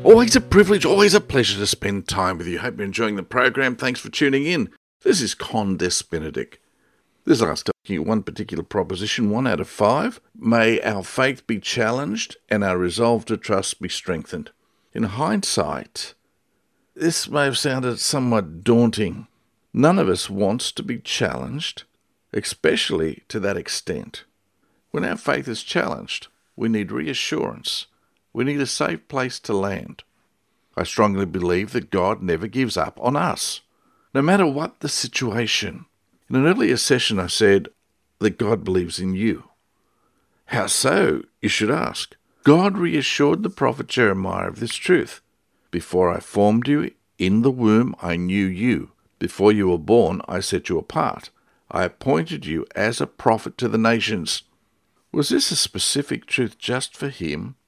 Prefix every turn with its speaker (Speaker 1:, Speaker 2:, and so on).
Speaker 1: Always a privilege, always a pleasure to spend time with you. Hope you're enjoying the program. Thanks for tuning in. This is Condes Benedict. This last talking at one particular proposition, 1 out of 5. May our faith be challenged and our resolve to trust be strengthened. In hindsight, this may have sounded somewhat daunting. None of us wants to be challenged, especially to that extent. When our faith is challenged, we need reassurance. We need a safe place to land. I strongly believe that God never gives up on us, no matter what the situation. In an earlier session I said that God believes in you. How so, you should ask. God reassured the prophet Jeremiah of this truth. Before I formed you in the womb, I knew you. Before you were born, I set you apart. I appointed you as a prophet to the nations. Was this a specific truth just for him?